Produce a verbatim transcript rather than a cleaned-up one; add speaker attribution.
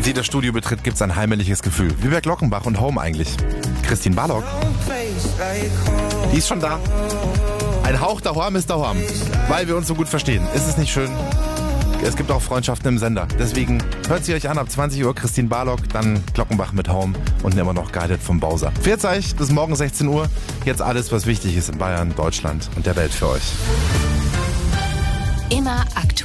Speaker 1: Wenn sie das Studio betritt, gibt's ein heimeliges Gefühl. Wie bei Glockenbach und Home eigentlich. Christine Barlock. Die ist schon da. Ein Hauch daheim ist daheim. Weil wir uns so gut verstehen. Ist es nicht schön? Es gibt auch Freundschaften im Sender. Deswegen hört sie euch an ab zwanzig Uhr Christine Barlock, dann Glockenbach mit Home und immer noch guided vom Bowser. Pfiat euch, bis morgen sechzehn Uhr. Jetzt alles, was wichtig ist in Bayern, Deutschland und der Welt für euch.
Speaker 2: Immer aktuell.